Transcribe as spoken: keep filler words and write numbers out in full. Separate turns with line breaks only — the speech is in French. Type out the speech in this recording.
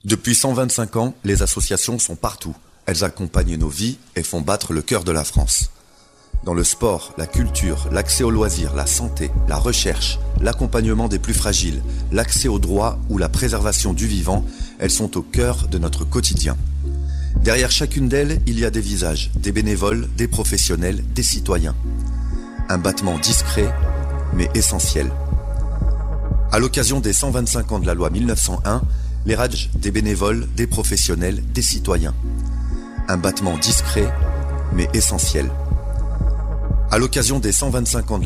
Depuis cent vingt-cinq ans, les associations sont partout. Elles accompagnent nos vies et font battre le cœur de la France. Dans le sport, la culture, l'accès aux loisirs, la santé, la recherche, l'accompagnement des plus fragiles, l'accès aux droits ou la préservation du vivant, elles sont au cœur de notre quotidien. Derrière chacune d'elles, il y a des visages, des bénévoles, des professionnels, des citoyens. Un battement discret, mais essentiel. À l'occasion des cent vingt-cinq ans de la loi mille neuf cent un, les Radj, des bénévoles, des professionnels, des citoyens. Un battement discret, mais essentiel. À l'occasion des cent vingt-cinq ans de